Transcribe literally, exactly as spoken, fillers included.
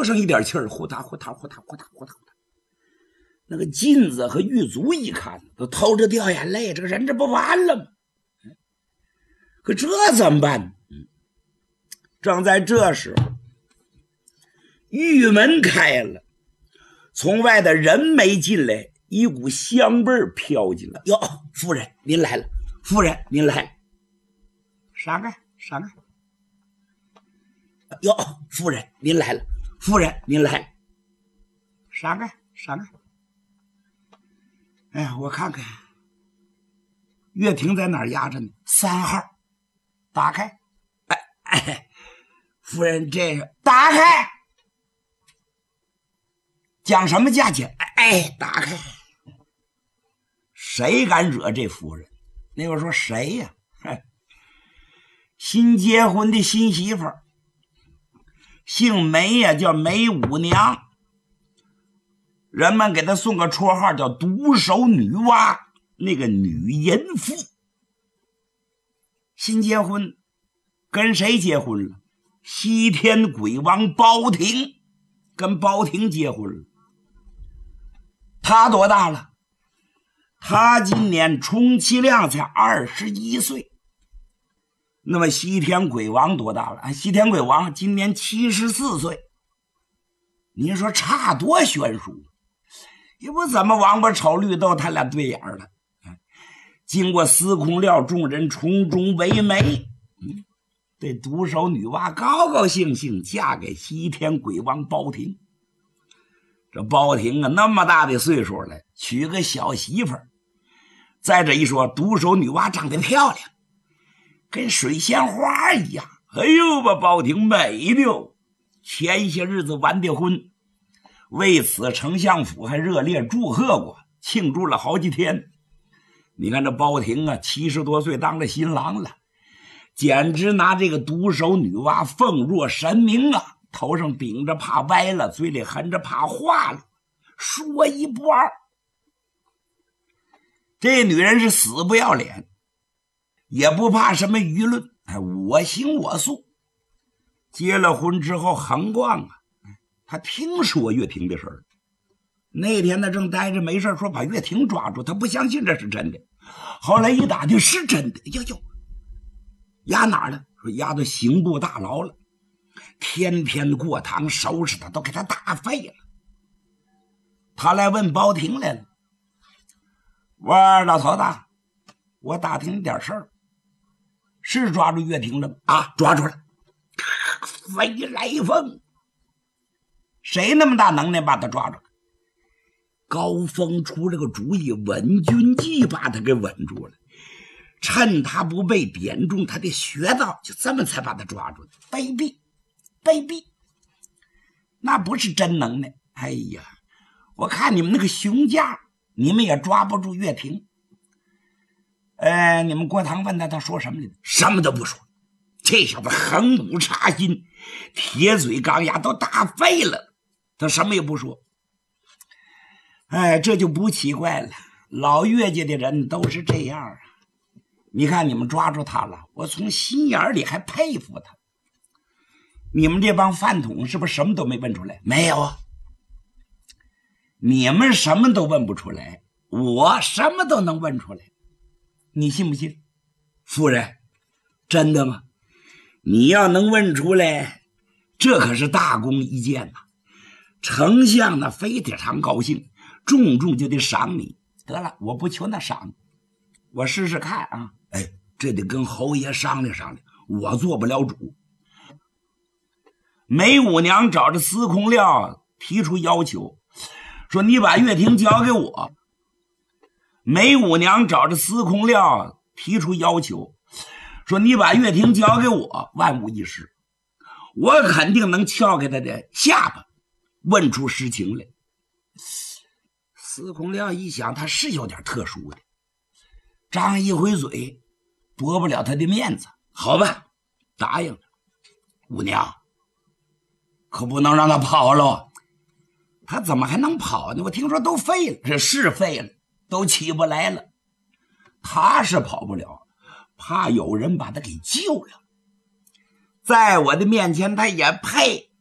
就剩一点气儿，呼嗒呼嗒呼嗒呼嗒呼嗒。那个金子和狱卒一看，都偷着掉眼泪，这个人这不完了吗？可这怎么办？正在这时候，狱门开了，从外的人没进来，一股香味儿飘进来。哟，夫人您来了，夫人您来了，闪开闪开。哟，夫人您来了，夫人您来了，闪开闪开。哎呀，我看看，岳霆在哪儿压着呢？三号，打开。哎哎，夫人这个打开，讲什么价钱？哎哎，打开。谁敢惹这夫人？那个说谁呀？新结婚的新媳妇儿，姓梅呀，叫梅五娘。人们给她送个绰号叫独手女娲，那个女淫妇。新结婚，跟谁结婚了？西天鬼王包廷，跟包廷结婚了。他多大了？他今年充其量才二十一岁。那么西天鬼王多大了？西天鬼王今年七十四岁。您说差多悬殊？也不怎么王八瞅绿豆，他俩对眼了。经过司空廖众人从中为媒，嗯，这独手女娲高高兴兴嫁给西天鬼王包廷。这包廷啊，那么大的岁数了，娶个小媳妇儿。再者一说，独手女娲长得漂亮，跟水仙花一样。哎呦，把包廷美的，前些日子完的婚。为此丞相府还热烈祝贺过，庆祝了好几天。你看这包廷啊，七十多岁当了新郎了，简直拿这个独手女娲奉若神明啊！头上顶着怕歪了，嘴里含着怕化了，说一不二。这女人是死不要脸，也不怕什么舆论，哎，我行我素。结了婚之后横逛啊，他听说岳霆的事儿。那天他正待着没事，说把岳霆抓住，他不相信这是真的。后来一打听是真的，哟哟，押哪儿了？说押到刑部大牢了，天天过堂收拾他，都给他打废了。他来问包廷来了，我说老头子，我打听点事儿，是抓住岳霆了吗？啊，抓住了。飞来凤，谁那么大能耐把他抓住？高峰出了个主意，稳军计把他给稳住了，趁他不被点中他的穴道，就这么才把他抓住的。卑鄙卑鄙，那不是真能耐。哎呀，我看你们那个雄架，你们也抓不住岳霆。呃，你们郭唐问他，他说什么来着？什么都不说。这小子横骨插心，铁嘴钢牙都打废了，他什么也不说。哎，这就不奇怪了，老岳家的人都是这样啊。你看你们抓住他了，我从心眼里还佩服他。你们这帮饭桶是不是什么都没问出来？没有啊，你们什么都问不出来，我什么都能问出来，你信不信？夫人，真的吗？你要能问出来，这可是大功一件呐！丞相呢非常高兴，重重就得赏你。得了，我不求那赏，我试试看啊！哎，这得跟侯爷商量商量，我做不了主。梅五娘找着司空廖提出要求，说你把岳霆交给我。梅五娘找着司空廖提出要求，说你把岳霆交给我，万无一失，我肯定能撬开他的下巴，问出实情来。司空廖一想，他是有点特殊的，张一回嘴驳不了他的面子，好吧，答应了。五娘可不能让他跑了，他怎么还能跑呢？我听说都废了，这是废了，都起不来了。他是跑不了，怕有人把他给救了，在我的面前他也配。